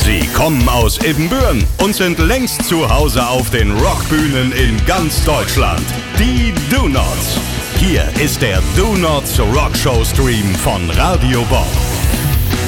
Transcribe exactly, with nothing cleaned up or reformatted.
Sie kommen aus Ibbenbüren und sind längst zu Hause auf den Rockbühnen in ganz Deutschland. Die Do Nots. Hier ist der Do Nots Rockshow Stream von Radio Bob.